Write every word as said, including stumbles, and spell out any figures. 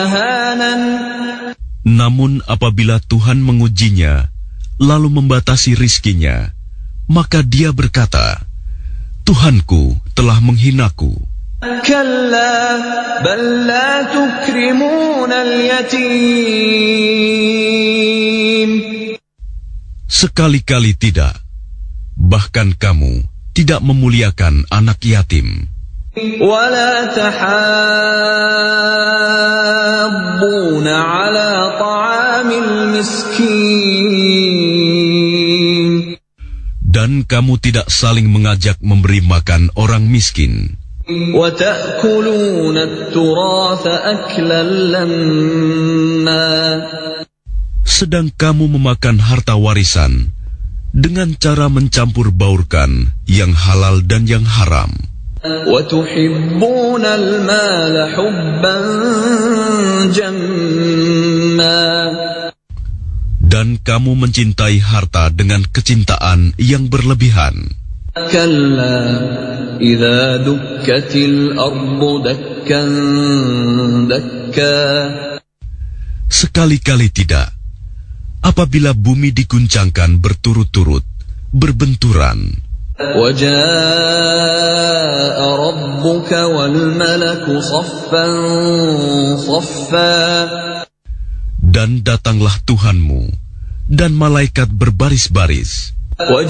Namun apabila Tuhan mengujinya, lalu membatasi rizkinya, maka dia berkata, Tuhanku telah menghinaku. Sekali-kali tidak. Bahkan kamu tidak memuliakan anak yatim. ولا تحاضون على طعام المسكين. Dan kamu tidak saling mengajak memberi makan orang miskin. وتأكلون التراث أكلا لما. Sedang kamu memakan harta warisan dengan cara mencampur baurkan yang halal dan yang haram. وتحبون المال حبا جما. Dan kamu mencintai harta dengan kecintaan yang berlebihan. كلا إذا دكت الأرض دكا دكا. Sekali-kali tidak. Apabila bumi diguncangkan berturut-turut, berbenturan. وجاء ربك والملك صفا صفا. Dan datanglah Tuhanmu dan malaikat berbaris-baris.